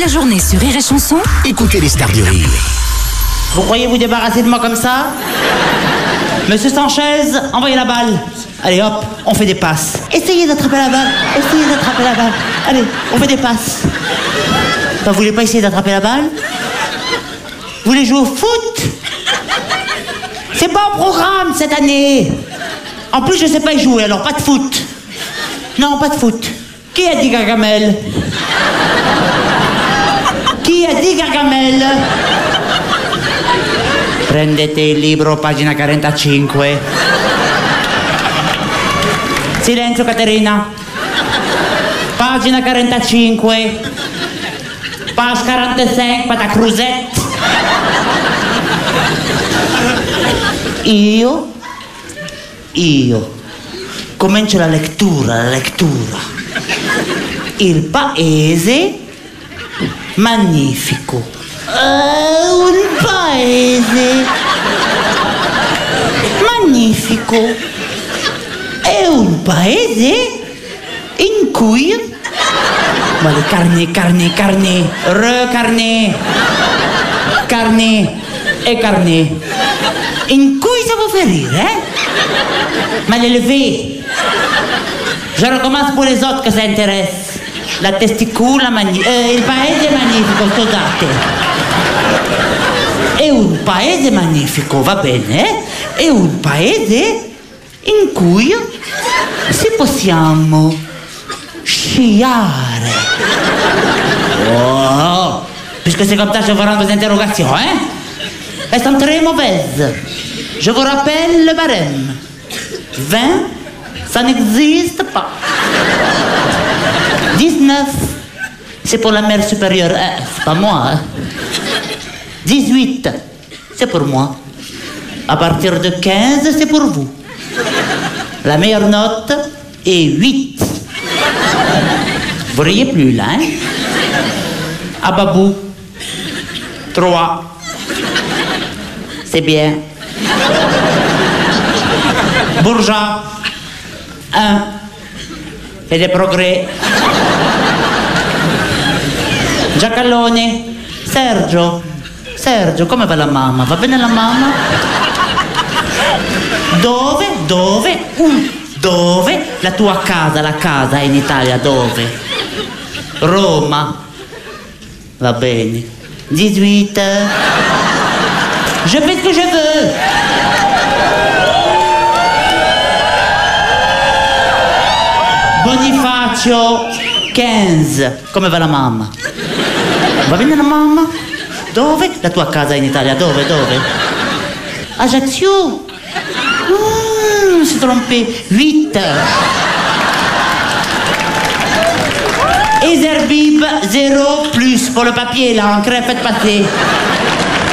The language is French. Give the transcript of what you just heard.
la journée sur Rire et Chanson, Écoutez les stars du rire. Vous croyez vous débarrasser de moi comme ça? Monsieur Sanchez, envoyez la balle. Allez hop, on fait des passes. Essayez d'attraper la balle. Essayez d'attraper la balle. Allez, on fait des passes. Vous voulez pas essayer d'attraper la balle? Vous voulez jouer au foot? C'est pas au programme cette année. En plus, je sais pas y jouer, alors pas de foot. Non, pas de foot. Qui a dit Gargamel? Chi a dit Gargamel? Prendete il libro, pagina 45. Silenzio, Caterina. Pagina 45. Page 45, pata crusette. Io comincio la lettura. Il paese magnifico. Un paese magnifico. È un paese in cui... Vale, carne, in cui ça vous fait rire, hein? Mal élevé. Je recommence pour les autres que ça intéresse. La testicula il paese magnifico, scusate. È un paese magnifico, va bene, eh? È un paese in cui si possiamo sciare. Oh, puisque c'est comme ça, je vous rends vos interrogations, hein? Elles sont très mauvaises. Je vous rappelle le barème. 20, ça n'existe pas. 19, c'est pour la mère supérieure. C'est pas moi, hein? 18, c'est pour moi. À partir de 15, c'est pour vous. La meilleure note est 8. Vous riez plus, là, hein? Ababou, 3. C'est bien. Bourgeat, 1. C'est des progrès. Giacalone, Sergio, come va la mamma? Va bene la mamma? Dove? La tua casa, la casa in Italia, dove? Roma. Va bene. 18. Je fais ce que je veux. Bonifacio, 15. Come va la mamma? Va bene la mamma? Dove? La tua casa in Italia, dove? Ajaccio. Je me suis trompé. 8. Et Zerbib, 0 plus pour le papier, là, encre, faites passer.